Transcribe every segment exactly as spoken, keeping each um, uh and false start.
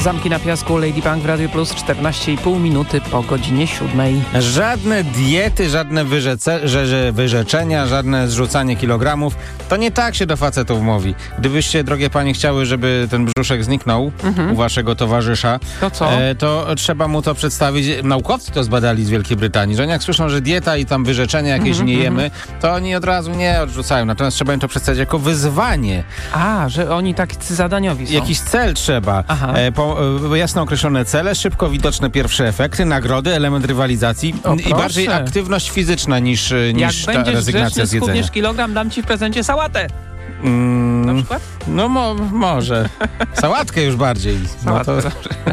Zamki na piasku, Lady Punk w Radio Plus, czternaście i pół minuty po godzinie siódmej. Żadne diety, żadne wyrzece, że, że wyrzeczenia, żadne zrzucanie kilogramów. To nie tak się do facetów mówi. Gdybyście, drogie panie, chciały, żeby ten brzuszek zniknął mhm. u waszego towarzysza, to co? E, to trzeba mu to przedstawić. Naukowcy to zbadali z Wielkiej Brytanii, że oni jak słyszą, że dieta i tam wyrzeczenia jakieś mhm, nie jemy, to oni od razu nie odrzucają. Natomiast trzeba im to przedstawić jako wyzwanie. A, że oni tacy zadaniowi są. Jakiś cel trzeba. E, po, e, jasno określone cele, szybko widoczne pierwsze efekty, nagrody, element rywalizacji o, i bardziej aktywność fizyczna niż, niż ta rezygnacja z jedzenia. Jak będziesz kilogram, dam ci w prezencie sałatę. Mm, Na przykład? No mo, może. Sałatkę już bardziej. Sałatkę no to...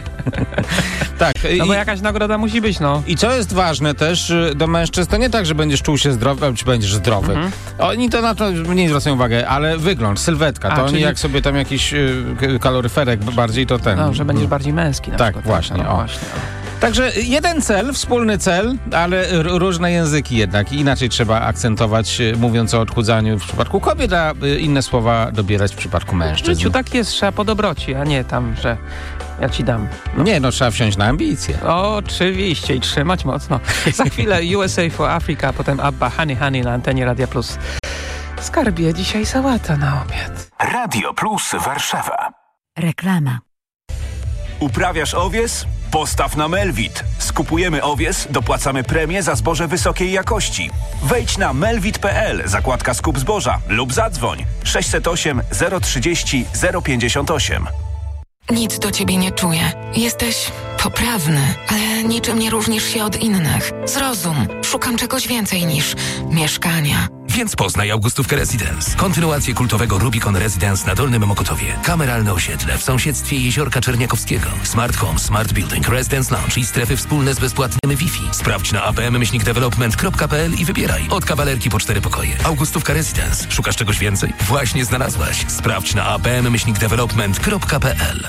tak. No bo jakaś nagroda musi być, no. I co jest ważne też do mężczyzn, to nie tak, że będziesz czuł się zdrowy, czy będziesz zdrowy. Mhm. Oni to na to mniej zwracają uwagę, ale wygląd, sylwetka, to A, oni czyli... jak sobie tam jakiś y, kaloryferek bardziej, to ten... No, że będziesz bardziej męski na tak, przykład. Właśnie, tak, no, o. właśnie. O. Także jeden cel, wspólny cel, ale r- różne języki jednak. Inaczej trzeba akcentować, mówiąc o odchudzaniu w przypadku kobiet, a inne słowa dobierać w przypadku mężczyzn. W życiu tak jest, trzeba po dobroci, a nie tam, że ja ci dam. No. Nie, no trzeba wsiąść na ambicje. Oczywiście i trzymać mocno. Za chwilę U S A for Africa, a potem Abba, Honey Honey na antenie Radia Plus. Skarbie, dzisiaj sałata na obiad. Radio Plus Warszawa. Reklama. Uprawiasz owies? Postaw na Melvit. Skupujemy owies, dopłacamy premię za zboże wysokiej jakości. Wejdź na melvit kropka p l, zakładka skup zboża lub zadzwoń sześćset osiem zero trzydzieści zero pięćdziesiąt osiem. Nic do ciebie nie czuję. Jesteś poprawny, ale niczym nie różnisz się od innych. Zrozum, szukam czegoś więcej niż mieszkania. Więc poznaj Augustówkę Residence. Kontynuację kultowego Rubicon Residence na Dolnym Mokotowie. Kameralne osiedle w sąsiedztwie Jeziorka Czerniakowskiego. Smart Home, Smart Building, Residence Lounge i strefy wspólne z bezpłatnym Wi-Fi. Sprawdź na a p m myślnik development kropka p l i wybieraj. Od kawalerki po cztery pokoje. Augustówka Residence. Szukasz czegoś więcej? Właśnie znalazłaś. Sprawdź na a p m myślnik development kropka p l.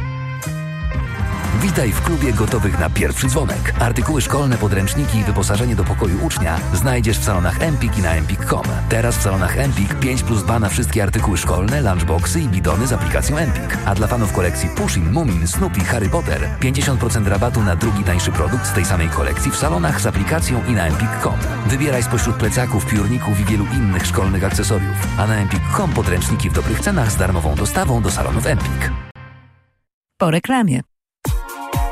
Witaj w klubie gotowych na pierwszy dzwonek. Artykuły szkolne, podręczniki i wyposażenie do pokoju ucznia znajdziesz w salonach Empik i na empik kropka com. Teraz w salonach Empik pięć plus dwa na wszystkie artykuły szkolne, lunchboxy i bidony z aplikacją Empik. A dla fanów kolekcji Pushing, Moomin, Snoopy, Harry Potter pięćdziesiąt procent rabatu na drugi tańszy produkt z tej samej kolekcji w salonach z aplikacją i na empik kropka com. Wybieraj spośród plecaków, piórników i wielu innych szkolnych akcesoriów. A na empik kropka com podręczniki w dobrych cenach z darmową dostawą do salonów Empik. Po reklamie.